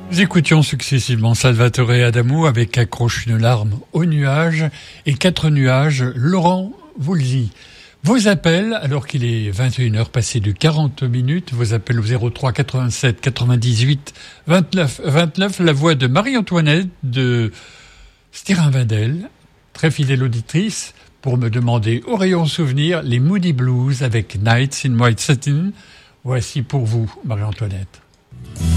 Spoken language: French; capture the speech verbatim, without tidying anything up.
Nous écoutions successivement Salvatore Adamo avec Accroche une larme au nuage et Quatre nuages, Laurent Voulzy. Vos appels, alors qu'il est vingt et une heures passées de quarante minutes, vos appels au zéro trois quatre-vingt-sept quatre-vingt-dix-huit vingt-neuf vingt-neuf, la voix de Marie-Antoinette de Stirin-Wendel, très fidèle auditrice, pour me demander au rayon souvenir les Moody Blues avec Nights in White Satin. Voici pour vous, Marie-Antoinette.